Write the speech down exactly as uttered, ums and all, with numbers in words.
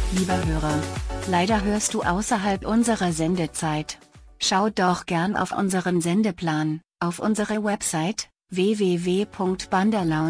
Lieber Hörer, leider hörst du außerhalb unserer Sendezeit. Schau doch gern auf unseren Sendeplan, auf unsere Website w w w punkt banderlounge